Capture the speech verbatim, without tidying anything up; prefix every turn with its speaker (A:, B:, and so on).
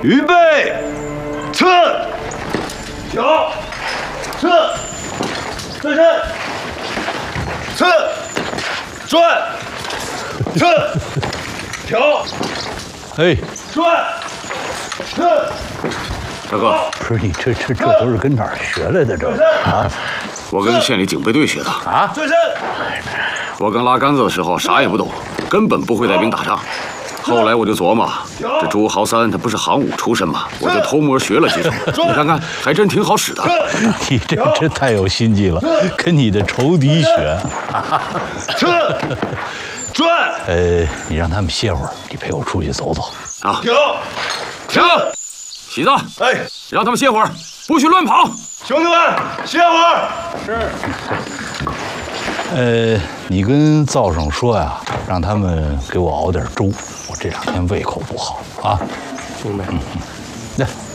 A: 预备，撤，调，撤，转身，撤，转，撤，调，
B: 哎，
A: 转，撤。
C: 大哥，
B: 不是你这这这都是跟哪儿学来的？这啊，
C: 我跟县里警备队学的
B: 啊。
A: 转身。
C: 我刚拉杆子的时候啥也不懂，根本不会带兵打仗。后来我就琢磨，这朱豪三他不是行武出身吗？我就偷摸学了几手，你看看，还真挺好使的。
B: 你这这太有心计了，跟你的仇敌学。
A: 撤，转。
B: 呃，你让他们歇会儿，你陪我出去走走。
C: 啊，
A: 停，
C: 停，喜子，
A: 哎，
C: 让他们歇会儿，不许乱跑。
A: 兄弟们，歇会儿。是。
B: 呃，你跟灶上说呀，让他们给我熬点粥，我这两天胃口不好啊。
D: 明白。
B: 嗯，来。